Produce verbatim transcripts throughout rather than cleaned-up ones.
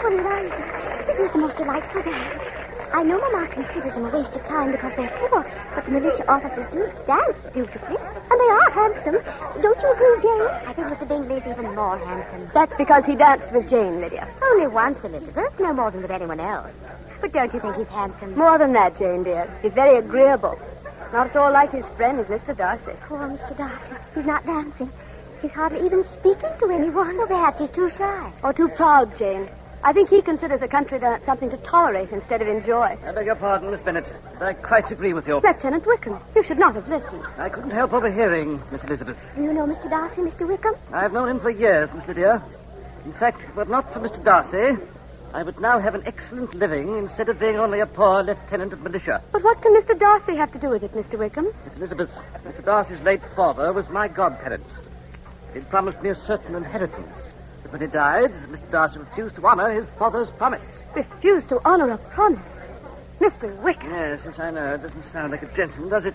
Oh, Eliza, isn't it the most delightful dance? I know Mama considers them a waste of time because they're poor, but the militia officers do dance beautifully, and they are handsome. Don't you agree, Jane? I think Mister Bingley is even more handsome. That's because he danced with Jane, Lydia. Only once, Elizabeth, no more than with anyone else. But don't you think he's handsome? More than that, Jane, dear. He's very agreeable. Not at all like his friend, Mister Darcy. Poor Mister Darcy. He's not dancing. He's hardly even speaking to anyone. Or perhaps he's too shy. Or too proud, Jane. I think he considers a country dance something to tolerate instead of enjoy. I beg your pardon, Miss Bennet. I quite agree with you. Lieutenant Wickham, you should not have listened. I couldn't help overhearing, Miss Elizabeth. Do you know Mister Darcy, Mister Wickham? I've known him for years, Miss Lydia. In fact, were it not for Mister Darcy, I would now have an excellent living instead of being only a poor lieutenant of militia. But what can Mister Darcy have to do with it, Mister Wickham? Miss Elizabeth, Mister Darcy's late father was my godparent. He'd promised me a certain inheritance. But when he died, Mister Darcy refused to honor his father's promise. Refused to honor a promise? Mister Wickham. Yes, yes, I know. It doesn't sound like a gentleman, does it?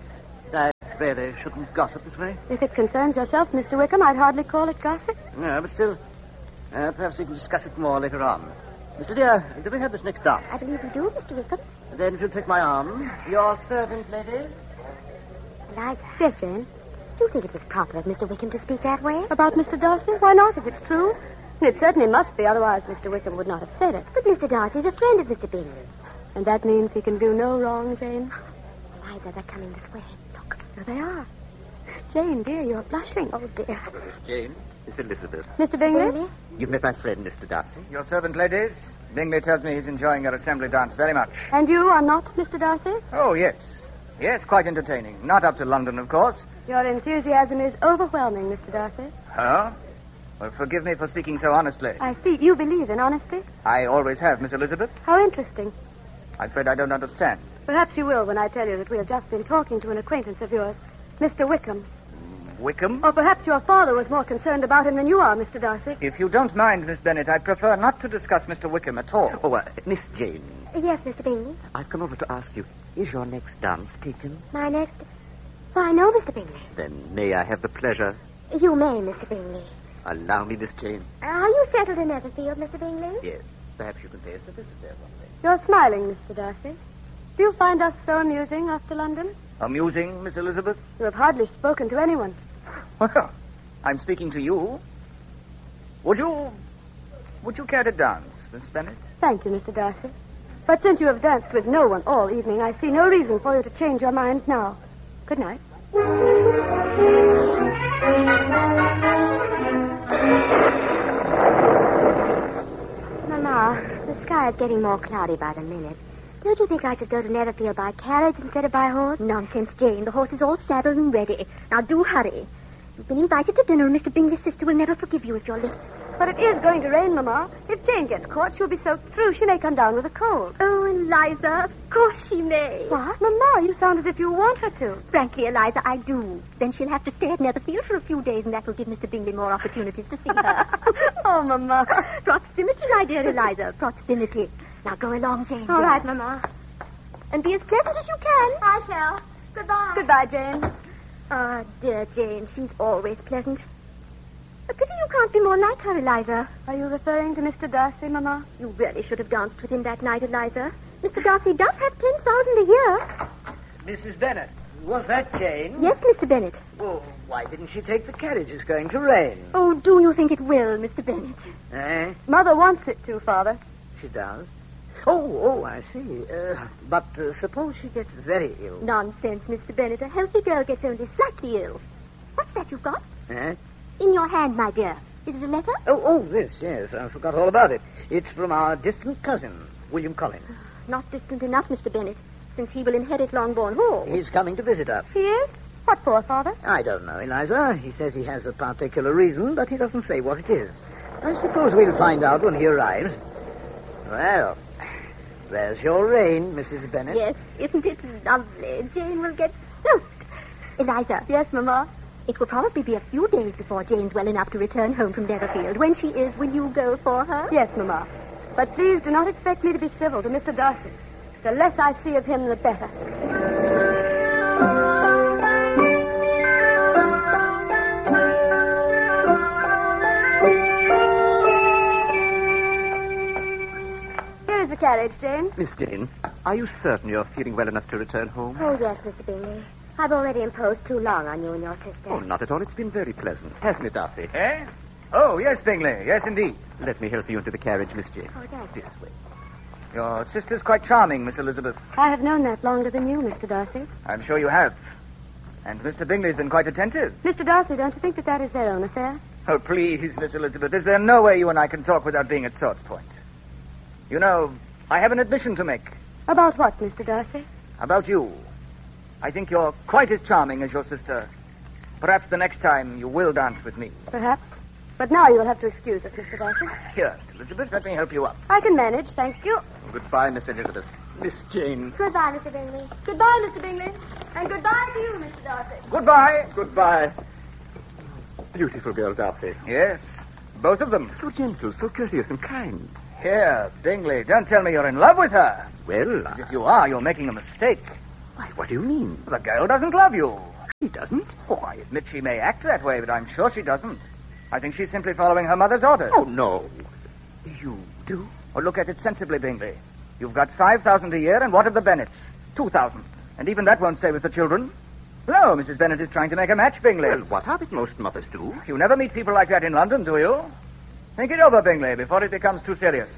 I really shouldn't gossip this way. If it concerns yourself, Mister Wickham, I'd hardly call it gossip. No, but still, uh, perhaps we can discuss it more later on. Mister Dear, do we have this next dance? I believe we do, Mister Wickham. Then if you'll take my arm. Your servant, lady. Eliza. Yes, Jane? Do you think it was proper of Mister Wickham to speak that way? About Mister Darcy? Why not, if it's true? It certainly must be, otherwise Mister Wickham would not have said it. But Mister Darcy's a friend of Mister Bingley. And that means he can do no wrong, Jane? Eliza, they're coming this way. Look. There they are. Jane, dear, you're blushing. Oh, dear. Miss Jane, Miss Elizabeth. Mister Bingley? Bingley? You've met my friend, Mister Darcy. Your servant, ladies. Bingley tells me he's enjoying your assembly dance very much. And you are not Mister Darcy? Oh, yes. Yes, quite entertaining. Not up to London, of course. Your enthusiasm is overwhelming, Mister Darcy. Huh? Well, forgive me for speaking so honestly. I see. You believe in honesty? I always have, Miss Elizabeth. How interesting. I'm afraid I don't understand. Perhaps you will when I tell you that we have just been talking to an acquaintance of yours, Mister Wickham. Wickham? Or perhaps your father was more concerned about him than you are, Mister Darcy. If you don't mind, Miss Bennet, I'd prefer not to discuss Mister Wickham at all. Oh, uh, Miss Jane, Yes, Mister Bingley. I've come over to ask you, is your next dance taken? My next... Why, no, Mister Bingley. Then may I have the pleasure? You may, Mister Bingley. Allow me, Miss Jane. Are you settled in Netherfield, Mister Bingley? Yes. Perhaps you can pay us a visit there one day. You're smiling, Mister Darcy. Do you find us so amusing after London? Amusing, Miss Elizabeth? You have hardly spoken to anyone. Well, I'm speaking to you. Would you... Would you care to dance, Miss Bennet? Thank you, Mister Darcy. But since you have danced with no one all evening, I see no reason for you to change your mind now. Good night. Mama, the sky is getting more cloudy by the minute. Don't you think I should go to Netherfield by carriage instead of by horse? Nonsense, Jane. The horse is all saddled and ready. Now do hurry. You've been invited to dinner, and Mister Bingley's sister will never forgive you if you're late. But it is going to rain, Mama. If Jane gets caught, she'll be soaked through. She may come down with a cold. Oh, Eliza, of course she may. What? Mama, you sound as if you want her to. Frankly, Eliza, I do. Then she'll have to stay at Netherfield for a few days, and that will give Mister Bingley more opportunities to see her. Oh, Mama. Proximity, my dear Eliza. Proximity. Now go along, Jane. All dear. right, Mama. And be as pleasant as you can. I shall. Goodbye. Goodbye, Jane. Ah, dear Jane, she's always pleasant. A pity you can't be more like her, Eliza. Are you referring to Mister Darcy, Mama? You really should have danced with him that night, Eliza. Mister Darcy does have ten thousand a year. Missus Bennet, was that Jane? Yes, Mister Bennet. Oh, why didn't she take the carriage? It's going to rain. Oh, do you think it will, Mister Bennet? Eh? Mother wants it to, Father. She does? Oh, oh, I see. Uh, but uh, suppose she gets very ill. Nonsense, Mister Bennet. A healthy girl gets only slightly ill. What's that you've got? Eh? In your hand, my dear. Is it a letter? Oh, oh, this, yes. I forgot all about it. It's from our distant cousin, William Collins. Not distant enough, Mister Bennet, since he will inherit Longbourn Hall. He's coming to visit us. He is? What for, Father? I don't know, Eliza. He says he has a particular reason, but he doesn't say what it is. I suppose we'll find out when he arrives. Well, there's your rain, Missus Bennet. Yes, isn't it lovely? Jane will get soaked. Eliza. Yes, Mama. It will probably be a few days before Jane's well enough to return home from Netherfield. When she is, will you go for her? Yes, Mama. But please do not expect me to be civil to Mister Darcy. The less I see of him, the better. carriage, Jane. Miss Jane, are you certain you're feeling well enough to return home? Oh, yes, Mister Bingley. I've already imposed too long on you and your sister. Oh, not at all. It's been very pleasant. Hasn't it, Darcy? Eh? Oh, yes, Bingley. Yes, indeed. Let me help you into the carriage, Miss Jane. Oh, thank you. This way. Your sister's quite charming, Miss Elizabeth. I have known that longer than you, Mister Darcy. I'm sure you have. And Mister Bingley's been quite attentive. Mister Darcy, don't you think that that is their own affair? Oh, please, Miss Elizabeth. Is there no way you and I can talk without being at sword's point? You know, I have an admission to make. About what, Mister Darcy? About you. I think you're quite as charming as your sister. Perhaps the next time you will dance with me. Perhaps. But now you'll have to excuse us, Mister Darcy. Here, Elizabeth, let me help you up. I can manage, thank you. Goodbye, Miss Elizabeth. Miss Jane. Goodbye, Mister Bingley. Goodbye, Mister Bingley. And goodbye to you, Mister Darcy. Goodbye. Goodbye. Beautiful girl, Darcy. Yes, both of them. So gentle, so courteous and kind. Here, Bingley, don't tell me you're in love with her. Well, As if you are, you're making a mistake. why, what do you mean? The girl doesn't love you. She doesn't? Oh, I admit she may act that way, but I'm sure she doesn't. I think she's simply following her mother's orders. Oh, no. You do? Oh, look at it sensibly, Bingley. You've got five thousand a year, and what of the Bennets? Two thousand. And even that won't stay with the children. No, Missus Bennet is trying to make a match, Bingley. Well, what of it? Most mothers do. You never meet people like that in London, do you? Think it over, Bingley, before it becomes too serious.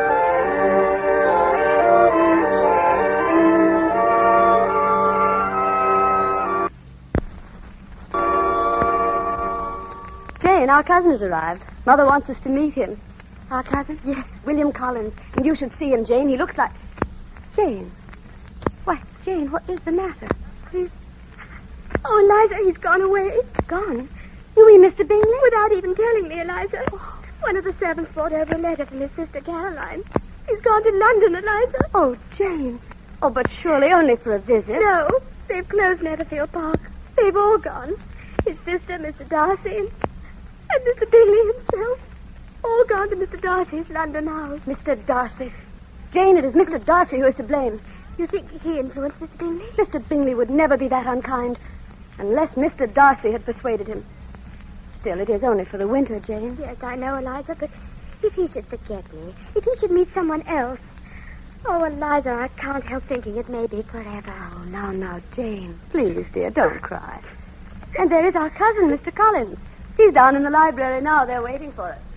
Jane, our cousin has arrived. Mother wants us to meet him. Our cousin? Yes, William Collins. And you should see him, Jane. He looks like... Jane. Why, Jane, what is the matter? He's... Oh, Eliza, he's gone away. Gone? You mean Mister Bingley? Without even telling me, Eliza. One of the servants brought over a letter from his sister Caroline. He's gone to London, Eliza. Oh, Jane. Oh, but surely only for a visit. No, they've closed Netherfield Park. They've all gone. His sister, Mister Darcy, and, and Mister Bingley himself. All gone to Mister Darcy's London house. Mister Darcy. Jane, it is Mister Darcy who is to blame. You think he influenced Mister Bingley? Mister Bingley would never be that unkind unless Mister Darcy had persuaded him. Still, it is only for the winter, Jane. Yes, I know, Eliza, but if he should forget me, if he should meet someone else... Oh, Eliza, I can't help thinking it may be forever. Oh, now, now, Jane. Please, dear, don't cry. And there is our cousin, Mister Collins. He's down in the library now. They're waiting for us.